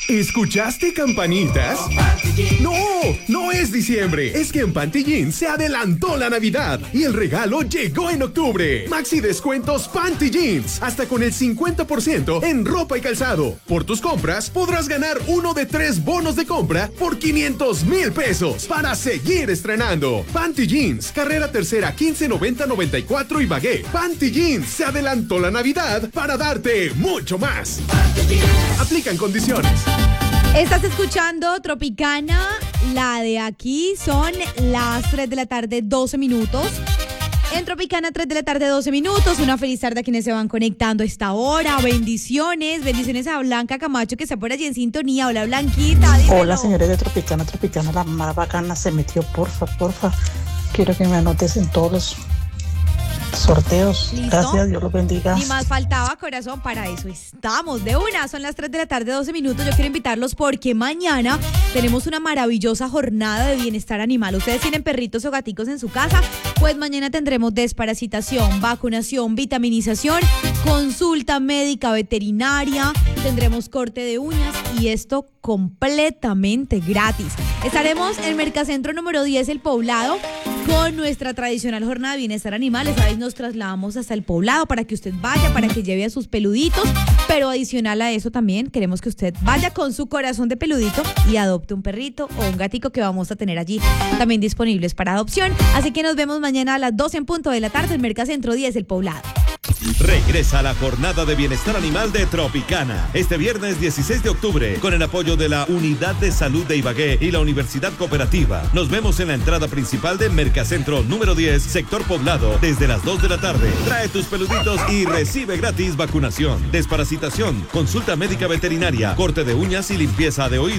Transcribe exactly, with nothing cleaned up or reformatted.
¿Escuchaste campanitas? No, no es diciembre. Es que en Pantillín se adelantó la Navidad y el regalo llegó en octubre. Maxi descuentos Panty Jeans, hasta con el cincuenta por ciento en ropa y calzado. Por tus compras podrás ganar uno de tres bonos de compra por quinientos mil pesos para seguir estrenando. Panty Jeans, carrera tercera quince noventa noventa y cuatro y Bagué. Panty Jeans, se adelantó la Navidad para darte mucho más. Aplican condiciones. Estás escuchando Tropicana, la de aquí son las tres de la tarde, doce minutos. En Tropicana, tres de la tarde, doce minutos. Una feliz tarde a quienes se van conectando a esta hora. Bendiciones, bendiciones a Blanca Camacho que está por allí en sintonía. Hola, Blanquita. Dímelo. Hola, señores de Tropicana, Tropicana, la más bacana se metió, porfa, porfa. Quiero que me anotes en todos los sorteos. ¿Listo? Gracias, Dios los bendiga. Ni más faltaba, corazón, para eso estamos. De una, son las tres de la tarde, doce minutos. Yo quiero invitarlos porque mañana tenemos una maravillosa jornada de bienestar animal. Ustedes tienen perritos o gaticos en su casa, pues mañana tendremos desparasitación, vacunación, vitaminización, consulta médica veterinaria, tendremos corte de uñas y esto completamente gratis. Estaremos en Mercacentro número diez, El Poblado, con nuestra tradicional jornada de bienestar animal. Esta vez nos trasladamos hasta El Poblado para que usted vaya, para que lleve a sus peluditos, pero adicional a eso también queremos que usted vaya con su corazón de peludito y adopte un perrito o un gatico que vamos a tener allí también disponibles para adopción. Así que nos vemos mañana a las doce en punto de la tarde en Mercacentro diez, El Poblado. Regresa la jornada de bienestar animal de Tropicana este viernes dieciséis de octubre con el apoyo de la Unidad de Salud de Ibagué y la Universidad Cooperativa. Nos vemos en la entrada principal de Mercacentro número diez, sector Poblado, desde las dos de la tarde. Trae tus peluditos y recibe gratis vacunación, desparasitación, consulta médica veterinaria, corte de uñas y limpieza de oídos.